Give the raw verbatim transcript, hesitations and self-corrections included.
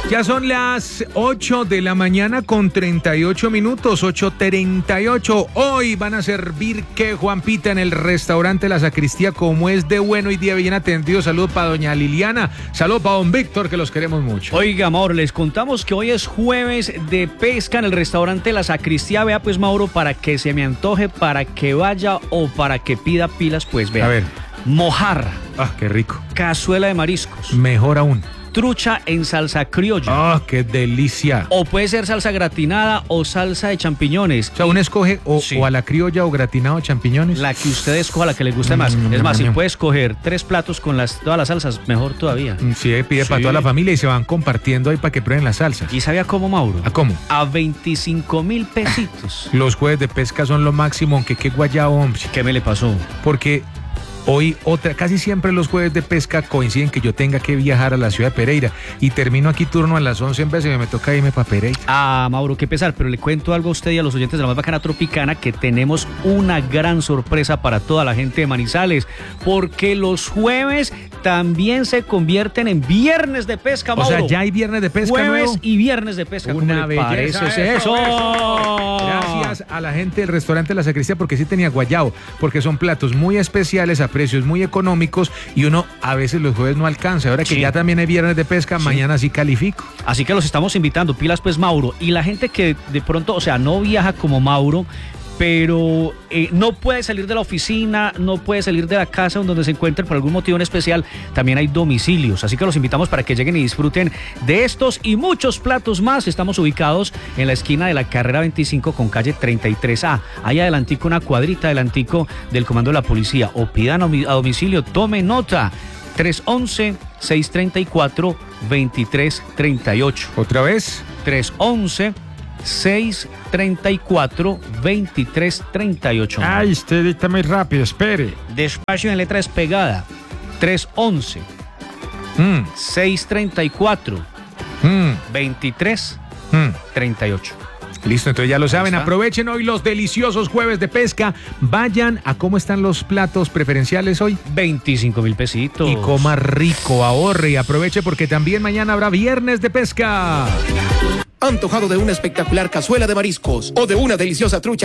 Ya son las ocho de la mañana con treinta y ocho minutos, ocho treinta y ocho. Hoy van a servir que Juanpita en el restaurante La Sacristía, como es de bueno y día bien atendido. Saludos para doña Liliana, saludos para don Víctor, que los queremos mucho. Oiga, Mauro, les contamos que hoy es jueves de pesca en el restaurante La Sacristía. Vea pues, Mauro, para que se me antoje, para que vaya o para que pida pilas, pues vea. A ver. Mojarra. Ah, qué rico. Cazuela de mariscos. Mejor aún. Trucha en salsa criolla. ¡Ah, oh, qué delicia! O puede ser salsa gratinada o salsa de champiñones. O sea, uno escoge o, sí. o a la criolla o gratinado champiñones. La que usted escoja, la que le guste más. Mm, es más, mm, si mm. puede escoger tres platos con las, todas las salsas, mejor todavía. Sí, pide Sí. para toda la familia y se van compartiendo ahí para que prueben las salsas. ¿Y sabe a cómo, Mauro? ¿A cómo? A veinticinco mil pesitos. Los jueves de pesca son lo máximo, aunque qué guayabo, hombre. ¿Qué me le pasó? Porque hoy, otra, casi siempre los jueves de pesca coinciden que yo tenga que viajar a la ciudad de Pereira y termino aquí turno a las once en vez y me toca irme para Pereira. Ah, Mauro, qué pesar, pero le cuento algo a usted y a los oyentes de la más bacana tropicana, que tenemos una gran sorpresa para toda la gente de Manizales, porque los jueves también se convierten en viernes de pesca, Mauro. O sea, ya hay viernes de pesca Jueves nuevo. y viernes de pesca. Una ¿Cómo le belleza, parece eso, eso? eso. Gracias a la gente del restaurante La Sacristía, porque sí tenía guayabo, porque son platos muy especiales a precios muy económicos y uno a veces los jueves no alcanza. Ahora que Sí. ya también hay viernes de pesca, Sí. mañana sí califico. Así que los estamos invitando, pilas pues, Mauro. Y la gente que de pronto, o sea, no viaja como Mauro, pero eh, no puede salir de la oficina, no puede salir de la casa donde se encuentren por algún motivo en especial, también hay domicilios. Así que los invitamos para que lleguen y disfruten de estos y muchos platos más. Estamos ubicados en la esquina de la carrera veinticinco con calle treinta y tres A. Ahí adelantico, una cuadrita adelantico del comando de la policía. O pidan a domicilio, tome nota. tres once, seis treinta y cuatro, veintitrés treinta y ocho. ¿Otra vez? tres once, seis treinta y cuatro, veintitrés treinta y ocho. Ay, usted está muy rápido, espere. Despacio en letra despegada. tres once, Mm, seis treinta y cuatro, mm, veintitrés mm. treinta y ocho. Listo, entonces ya lo saben, Ahí está. aprovechen hoy los deliciosos jueves de pesca, vayan a cómo están los platos preferenciales hoy veinticinco mil pesitos. y coma rico, ahorre y aproveche porque también mañana habrá viernes de pesca. ¿Antojado de una espectacular cazuela de mariscos o de una deliciosa trucha